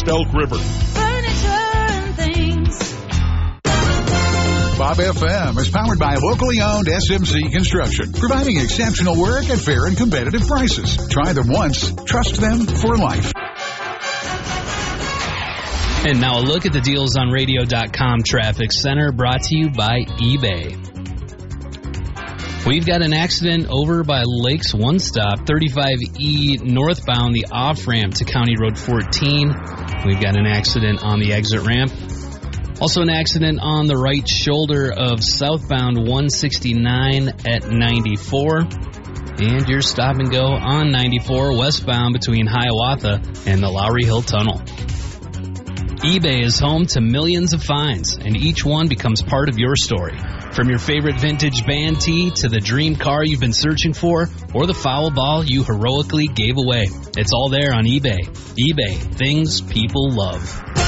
Elk River. Furniture and things. Bob FM is powered by locally owned SMC Construction, providing exceptional work at fair and competitive prices. Try them once, trust them for life. And now a look at the DealsOnRadio.com Traffic Center, brought to you by eBay. We've got an accident over by Lakes One Stop, 35E northbound, the off-ramp to County Road 14. We've got an accident on the exit ramp. Also an accident on the right shoulder of southbound 169 at 94. And your stop and go on 94 westbound between Hiawatha and the Lowry Hill Tunnel. eBay is home to millions of finds, and each one becomes part of your story. From your favorite vintage band tee to the dream car you've been searching for, or the foul ball you heroically gave away. It's all there on eBay. eBay, things people love.